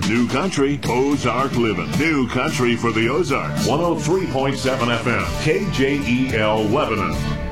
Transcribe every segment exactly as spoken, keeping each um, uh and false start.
New Country, Ozark Living. New Country for the Ozarks. one oh three point seven F M, K J E L Lebanon.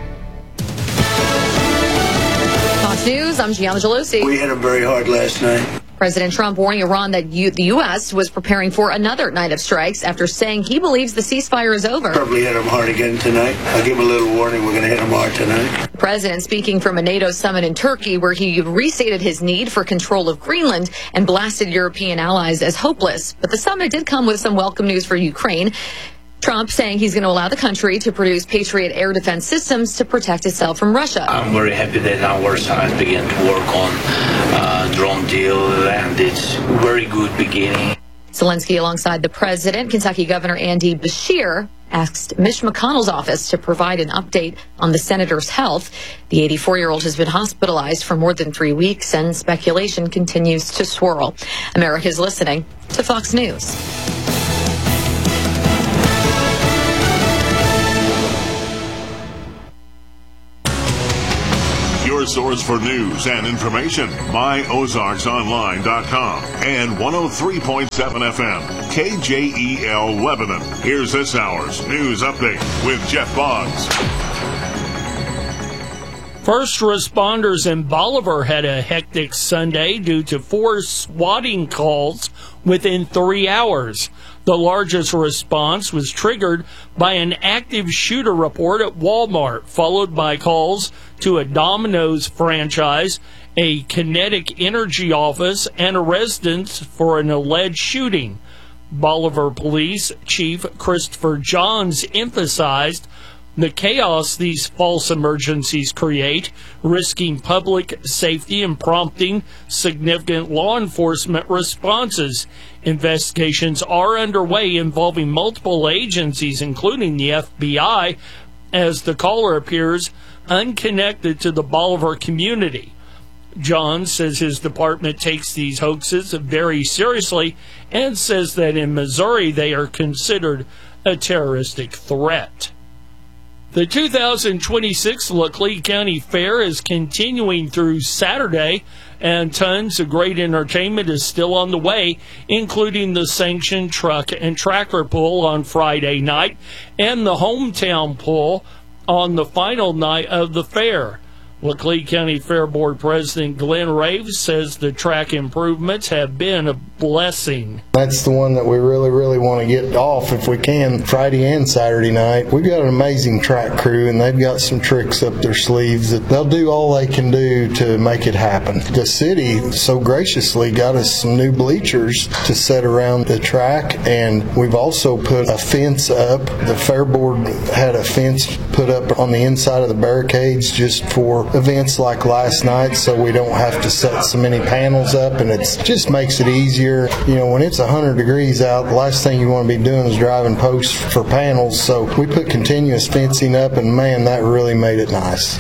Fox News, I'm Gianna Gelosi. We hit them very hard last night. President Trump warning Iran that you, the U S was preparing for another night of strikes after saying he believes the ceasefire is over. Probably hit them hard again tonight. I'll give a little warning. We're going to hit them hard tonight. The president speaking from a NATO summit in Turkey where he restated his need for control of Greenland and blasted European allies as hopeless. But the summit did come with some welcome news for Ukraine. Trump saying he's going to allow the country to produce Patriot air defense systems to protect itself from Russia. I'm very happy that our side began to work on uh, drone deal, and it's very good beginning. Zelensky, alongside the president, Kentucky Governor Andy Beshear, asked Mitch McConnell's office to provide an update on the senator's health. The eighty-four-year-old has been hospitalized for more than three weeks, and speculation continues to swirl. America's listening to Fox News. Your source for news and information, my ozarks online dot com and one oh three point seven F M, K J E L Lebanon. Here's this hour's news update with Jeff Boggs. First responders in Bolivar had a hectic Sunday due to four swatting calls within three hours. The largest response was triggered by an active shooter report at Walmart, followed by calls to a Domino's franchise, a Kinetic Energy office, and a residence for an alleged shooting. Bolivar Police Chief Christopher Johns emphasized the chaos these false emergencies create, risking public safety and prompting significant law enforcement responses. Investigations are underway involving multiple agencies, including the F B I, as the caller appears unconnected to the Bolivar community. John says his department takes these hoaxes very seriously and says that in Missouri they are considered a terroristic threat. The two thousand twenty-six Laclede County Fair is continuing through Saturday, and tons of great entertainment is still on the way, including the sanctioned truck and tractor pull on Friday night and the hometown pull on the final night of the fair. Laclede County Fair Board President Glenn Raves says the track improvements have been a blessing. That's the one that we really, really want to get off if we can, Friday and Saturday night. We've got an amazing track crew, and they've got some tricks up their sleeves that they'll do all they can do to make it happen. The city so graciously got us some new bleachers to set around the track, and we've also put a fence up. The Fair Board had a fence put up on the inside of the barricades just for events like last night, so we don't have to set so many panels up, and it just makes it easier. You know, when it's one hundred degrees out, the last thing you want to be doing is driving posts for panels, so we put continuous fencing up, and man, that really made it nice.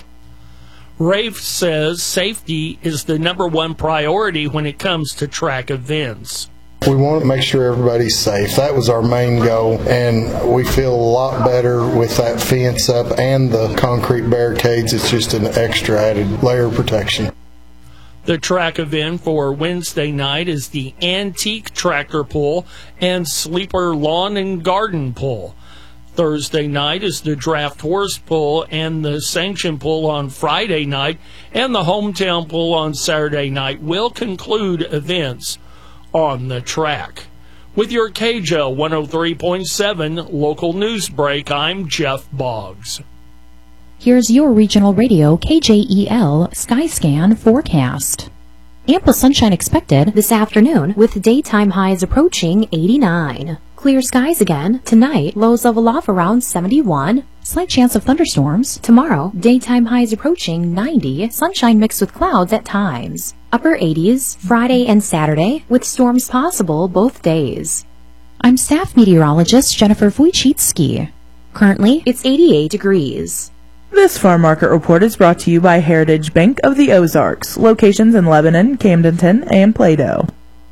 Rafe says safety is the number one priority when it comes to track events. We want to make sure everybody's safe. That was our main goal, and we feel a lot better with that fence up and the concrete barricades. It's just an extra added layer of protection. The track event for Wednesday night is the Antique Tractor Pull and Sleeper Lawn and Garden Pull. Thursday night is the Draft Horse Pull and the Sanction Pull on Friday night, and the Hometown Pull on Saturday night will conclude events on the track. With your K J L one oh three point seven local news break, I'm Jeff Boggs. Here's your regional radio K J E L Skyscan forecast. Ample sunshine expected this afternoon with daytime highs approaching eighty-nine. Clear skies again tonight, lows level off around seventy-one. Slight chance of thunderstorms. Tomorrow, daytime highs approaching ninety, sunshine mixed with clouds at times. Upper eighties, Friday and Saturday, with storms possible both days. I'm staff meteorologist Jennifer Wojcicki. Currently, it's eighty-eight degrees. This farm market report is brought to you by Heritage Bank of the Ozarks, locations in Lebanon, Camdenton, and Plato.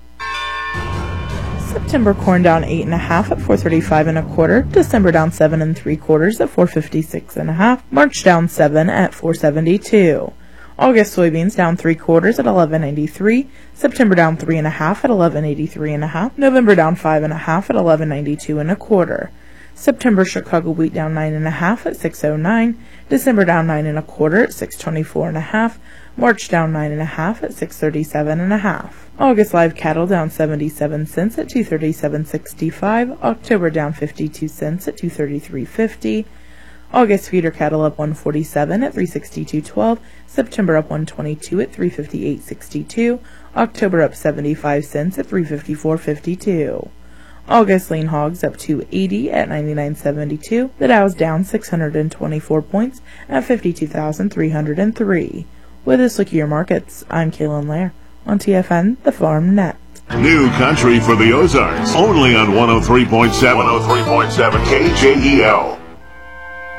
September corn down eight and a half at four thirty-five and a quarter. December down seven and three quarters at four fifty-six and a half. March down seven at four seventy-two. August soybeans down three quarters at eleven ninety-three. September down three and a half at eleven eighty-three and a half. November down five and a half at eleven ninety-two and a quarter. September Chicago wheat down nine and a half at six oh nine. December down nine and a quarter at six twenty-four and a half. March down nine and a half at six thirty-seven and a half. August live cattle down seventy-seven cents at two thirty-seven sixty-five. October down fifty-two cents at two thirty-three fifty. August feeder cattle up one forty-seven at three sixty-two twelve. September up one twenty-two at three fifty-eight sixty-two. October up seventy-five cents at three fifty-four fifty-two. August lean hogs up two eighty at ninety-nine seventy-two. The Dow's down six hundred twenty-four points at fifty-two thousand three hundred three. With this look at your markets, I'm Kaylin Lair on T F N, the Farm Net. New country for the Ozarks, only on one oh three point seven, one oh three point seven K J E L.